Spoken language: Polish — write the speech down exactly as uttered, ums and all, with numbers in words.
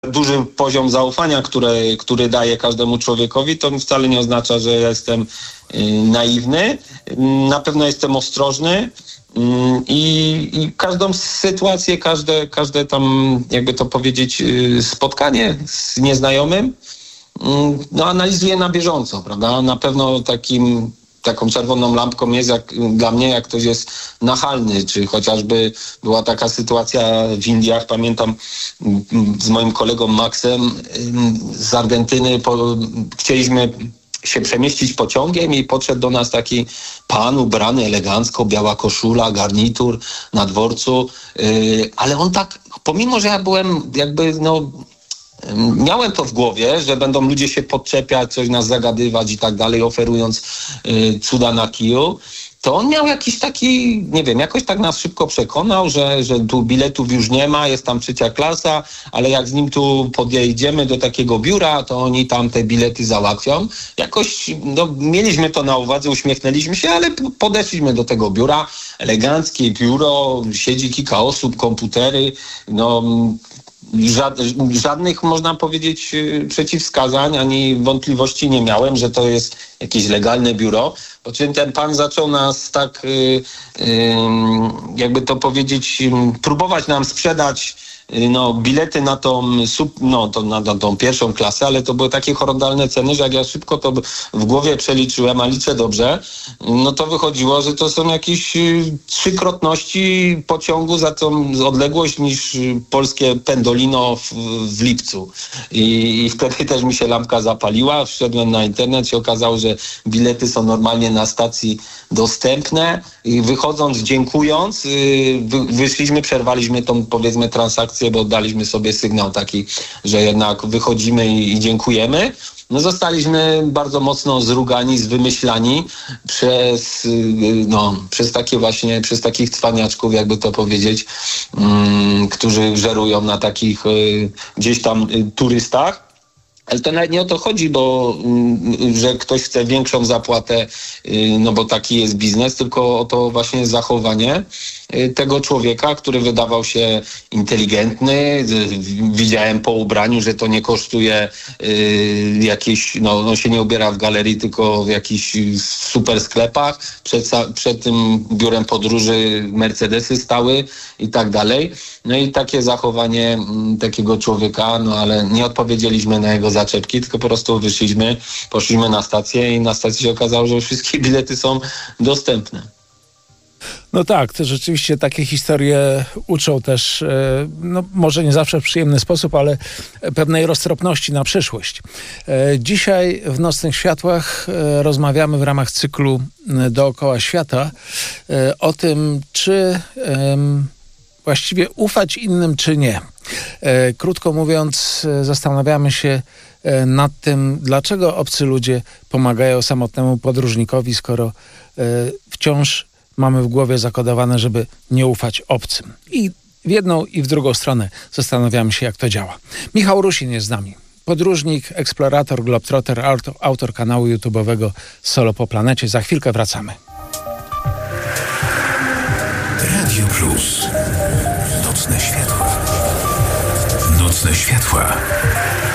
duży poziom zaufania, który, który daję każdemu człowiekowi, to wcale nie oznacza, że ja jestem y, naiwny. Na pewno jestem ostrożny y, i każdą sytuację, każde, każde tam, jakby to powiedzieć, y, spotkanie z nieznajomym y, no, analizuję na bieżąco, prawda? Na pewno takim taką czerwoną lampką jest jak, dla mnie, jak ktoś jest nachalny, czy chociażby była taka sytuacja w Indiach, pamiętam z moim kolegą Maxem z Argentyny, po, chcieliśmy się przemieścić pociągiem i podszedł do nas taki pan ubrany elegancko, biała koszula, garnitur na dworcu, yy, ale on tak, pomimo że ja byłem jakby no miałem to w głowie, że będą ludzie się podczepiać, coś nas zagadywać i tak dalej, oferując y, cuda na kiju, to on miał jakiś taki, nie wiem, jakoś tak nas szybko przekonał, że, że tu biletów już nie ma, jest tam trzecia klasa, ale jak z nim tu podjedziemy do takiego biura, to oni tam te bilety załatwią. Jakoś no, mieliśmy to na uwadze, uśmiechnęliśmy się, ale podeszliśmy do tego biura, eleganckie biuro, siedzi kilka osób, komputery, no... Żadnych, można powiedzieć, przeciwwskazań ani wątpliwości nie miałem, że to jest jakieś legalne biuro. Po czym ten pan zaczął nas tak, jakby to powiedzieć, próbować nam sprzedać no, bilety na tą, sub, no, to na, na tą pierwszą klasę, ale to były takie horrendalne ceny, że jak ja szybko to w głowie przeliczyłem, a liczę dobrze, no to wychodziło, że to są jakieś trzykrotności pociągu za tą odległość niż polskie Pendolino w, w Lipcu. I, I wtedy też mi się lampka zapaliła, wszedłem na internet, się okazało, że bilety są normalnie na stacji dostępne i wychodząc, dziękując, wy, wyszliśmy, przerwaliśmy tą, powiedzmy, transakcję, bo daliśmy sobie sygnał taki, że jednak wychodzimy i, i dziękujemy. No zostaliśmy bardzo mocno zrugani, zwymyślani przez, no, przez takie właśnie, przez takich cwaniaczków, jakby to powiedzieć, um, którzy żerują na takich y, gdzieś tam y, turystach. Ale to nawet nie o to chodzi, bo że ktoś chce większą zapłatę, no bo taki jest biznes, tylko o to właśnie zachowanie tego człowieka, który wydawał się inteligentny. Widziałem po ubraniu, że to nie kosztuje jakieś, no, no się nie ubiera w galerii, tylko w jakichś super sklepach. Przed, przed tym biurem podróży Mercedesy stały i tak dalej. No i takie zachowanie takiego człowieka, no ale nie odpowiedzieliśmy na jego zaczepki, tylko po prostu wyszliśmy, poszliśmy na stację i na stacji się okazało, że wszystkie bilety są dostępne. No tak, to rzeczywiście takie historie uczą też, no może nie zawsze w przyjemny sposób, ale pewnej roztropności na przyszłość. Dzisiaj w Nocnych Światłach rozmawiamy w ramach cyklu Dookoła Świata o tym, czy właściwie ufać innym, czy nie. Krótko mówiąc, zastanawiamy się nad tym, dlaczego obcy ludzie pomagają samotnemu podróżnikowi, skoro wciąż mamy w głowie zakodowane, żeby nie ufać obcym. I w jedną i w drugą stronę zastanawiamy się, jak to działa. Michał Rusin jest z nami. Podróżnik, eksplorator, globetrotter, autor, autor kanału YouTube'owego Solo po planecie. Za chwilkę wracamy. Radio Plus. Nocne światła. Nocne światła.